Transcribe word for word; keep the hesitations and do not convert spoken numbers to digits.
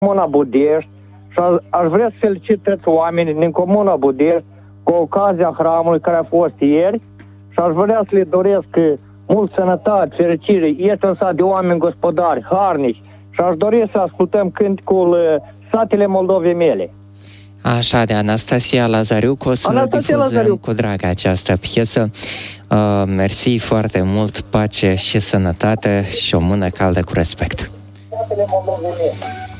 Comuna Budești și aș vrea să felicit toți oamenii din Comuna Budești cu ocazia hramului care a fost ieri și aș vrea să le doresc mult sănătate, fericire. Este un sat de oameni gospodari, harnici și aș dori să ascultăm cântecul Satele Moldovei mele. Așa, de Anastasia Lazariuc, o să Anastasia difuzăm Lazariuc. Cu drag această piesă. Uh, mersi foarte mult, pace și sănătate și o mână caldă cu respect. Satele Moldovei mele.